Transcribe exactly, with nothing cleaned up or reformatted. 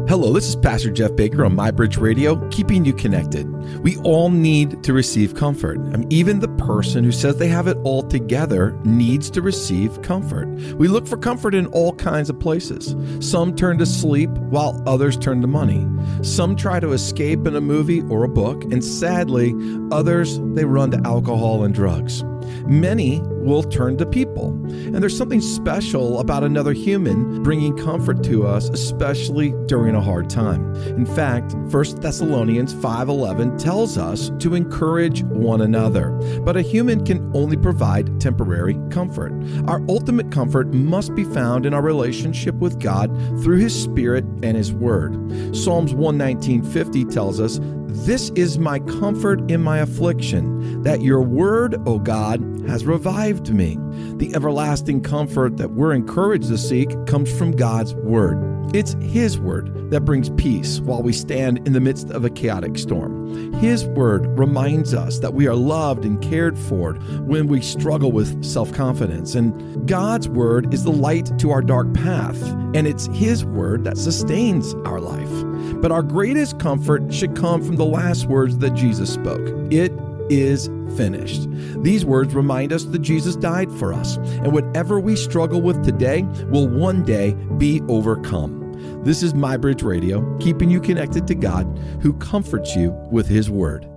Hello, this is Pastor Jeff Baker on MyBridge Radio, keeping you connected. We all need to receive comfort. I mean, even the person who says they have it all together needs to receive comfort. We look for comfort in all kinds of places. Some turn to sleep while others turn to money. Some try to escape in a movie or a book, and sadly, others, they run to alcohol and drugs. Many will turn to people. And there's something special about another human bringing comfort to us, especially during a hard time. In fact, First Thessalonians five eleven tells us to encourage one another. But a human can only provide temporary comfort. Our ultimate comfort must be found in our relationship with God through His Spirit and His Word. Psalms one nineteen fifty tells us, "This is my comfort in my affliction, that your word, O God, has revived me." The everlasting comfort that we're encouraged to seek comes from God's word. It's His word that brings peace while we stand in the midst of a chaotic storm. His word reminds us that we are loved and cared for when we struggle with self-confidence. And God's word is the light to our dark path, and it's His word that sustains our life. But our greatest comfort should come from the last words that Jesus spoke. It is finished. These words remind us that Jesus died for us, and whatever we struggle with today will one day be overcome. This is MyBridge Radio, keeping you connected to God, who comforts you with His word.